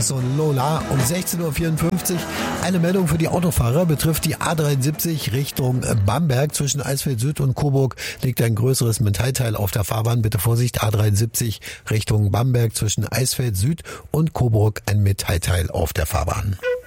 Max und Lola um 16:54 Uhr. Eine Meldung für die Autofahrer betrifft die A73 Richtung Bamberg. Zwischen Eisfeld Süd und Coburg liegt ein größeres Metallteil auf der Fahrbahn. Bitte Vorsicht, A73 Richtung Bamberg. Zwischen Eisfeld Süd und Coburg ein Metallteil auf der Fahrbahn.